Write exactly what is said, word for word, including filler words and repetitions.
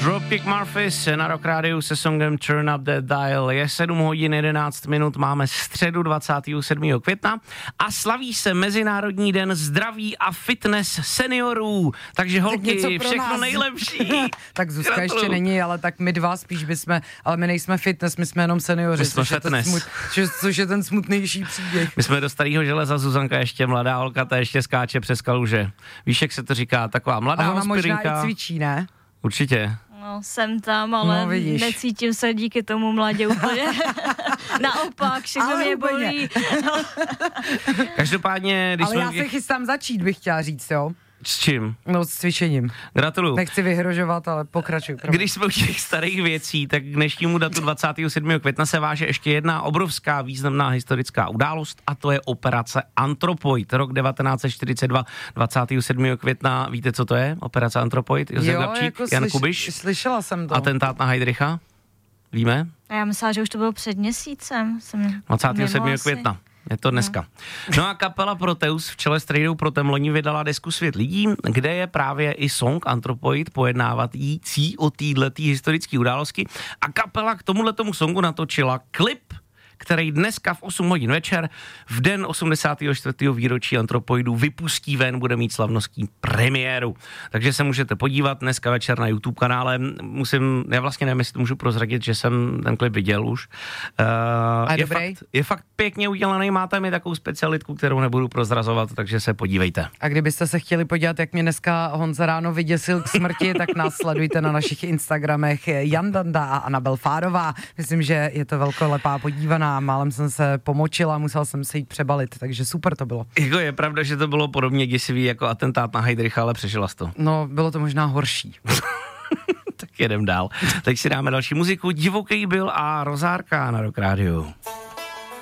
Dropkick Murphys na Rock Rádiu se songem Turn Up The Dial. Je sedm hodin jedenáct minut, máme středu dvacátého sedmého května a slaví se Mezinárodní den zdraví a fitness seniorů. Takže holky, tak všechno nás. Nejlepší. Tak Zuzka ještě není, ale tak my dva spíš bychom, ale my nejsme fitness, my jsme jenom seniori. My jsme fitness. Smut, což je ten smutnější příběh. My jsme do starého železa, Zuzanka ještě mladá holka, ta ještě skáče přes kaluže. Víš, jak se to říká, taková mladá hospodinka. A ona možná i cvičí, ne? Určitě. No, jsem tam, ale no, necítím se díky tomu mladě úplně. Naopak, všechno mě bolí. Každopádně, když ale jsme... já se chystám začít, bych chtěla říct, jo. S čím? No, s cvičením. Gratuluju. Nechci vyhrožovat, ale pokračuj. Pravda. Když jsme u těch starých věcí, tak k dnešnímu datu dvacátého sedmého května se váže ještě jedna obrovská významná historická událost a to je operace Anthropoid. Rok devatenáct set čtyřicet dva, dvacátého sedmého května. Víte, co to je? Operace Anthropoid? Josef jo, Gabčík, jako Jan slyš, Kubiš? Slyšela jsem to. Atentát na Heydricha? Víme? A já myslela, že už to bylo před měsícem. Jsem dvacátého sedmého května. Je to dneska. No a kapela Proteus v čele s Trejdou Protem loni vydala desku Svět lidí, kde je právě i song Anthropoid pojednávající o této historické události. A kapela k tomuhletomu songu natočila klip, který dneska v osm hodin večer, v den osmdesátého čtvrtého výročí Anthropoidu vypustí ven, bude mít slavnostní premiéru. Takže se můžete podívat dneska večer na YouTube kanále. Musím, já vlastně nevím, jestli to můžu prozradit, že jsem ten klip viděl už. Uh, A je, dobrý? fakt, je fakt pěkně udělaný, máte mi takovou specialitku, kterou nebudu prozrazovat, takže se podívejte. A kdybyste se chtěli podívat, jak mě dneska Honza ráno vyděsil k smrti, tak nás sledujte na našich Instagramech Jan Danda a Anabel Fárová. Myslím, že je to velkolepá podívaná. Málem jsem se pomočila, musel jsem se jít přebalit, takže super to bylo. Jako je pravda, že to bylo podobně děsivý jako atentát na Heydricha, ale přežila jsi to. No, bylo to možná horší. Tak jedem dál. Tak si dáme další muziku. Divoký byl a Rozárka na Rock Rádiu.